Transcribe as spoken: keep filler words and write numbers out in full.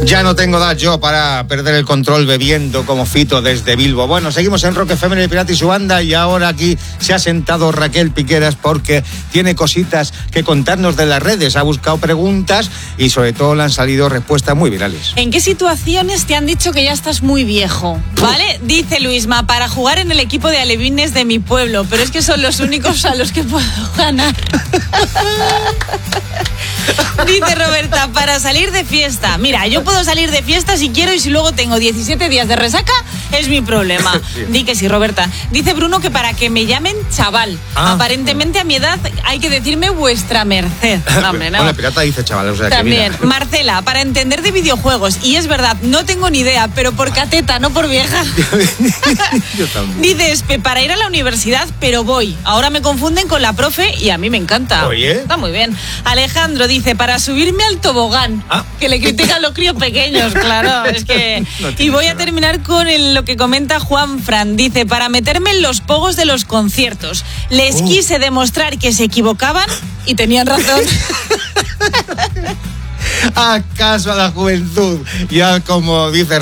Ya no tengo edad yo para perder el control bebiendo como Fito desde Bilbo. Bueno, seguimos en Rock F M, el Pirata y su banda, y ahora aquí se ha sentado Raquel Piqueras porque tiene cositas que contarnos de las redes. Ha buscado preguntas y sobre todo le han salido respuestas muy virales. ¿En qué situaciones te han dicho que ya estás muy viejo? ¿Vale? Dice Luisma, para jugar en el equipo de alevines de mi pueblo, pero es que son los únicos a los que puedo ganar. Dice Roberta, para salir de fiesta. Mira, yo puedo salir de fiesta si quiero y si luego tengo diecisiete días de resaca, es mi problema. Sí. Di que sí, Roberta. Dice Bruno que para que me llamen chaval. Ah. Aparentemente a mi edad hay que decirme vuestra merced. No, hombre, no. Bueno, el pirata dice chaval, o sea, también. Que Marcela, para entender de videojuegos. Y es verdad, no tengo ni idea, pero por cateta, no por vieja. Yo también. Dice Espe, para ir a la universidad, pero voy. Ahora me confunden con la profe y a mí me encanta. Oye. Está muy bien. Alejandro dice, para subirme al tobogán. Ah. Que le critican los críos pequeños, claro. Es que... No y voy a terminar con el, lo que comenta Juan Fran. Dice, para meterme en los pogos de los conciertos. Les uh. quise demostrar que se equivocaban y tenían razón. ¿Acaso a la juventud? Ya como dice